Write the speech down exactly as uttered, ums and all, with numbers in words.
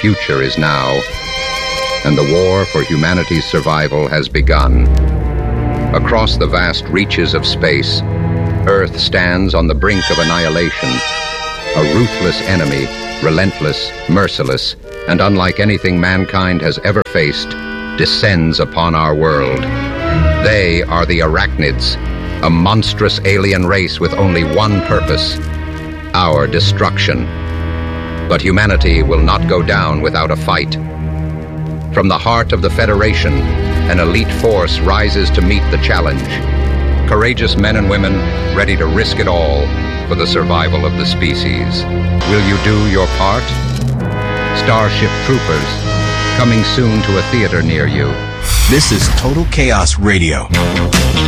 future is now, and the war for humanity's survival has begun. Across the vast reaches of space, Earth stands on the brink of annihilation. A ruthless enemy, relentless, merciless, and unlike anything mankind has ever faced, descends upon our world. They are the Arachnids, a monstrous alien race with only one purpose: our destruction. But humanity will not go down without a fight. From the heart of the Federation, an elite force rises to meet the challenge. Courageous men and women ready to risk it all for the survival of the species. Will you do your part? Starship Troopers, coming soon to a theater near you. This is Total Chaos Radio.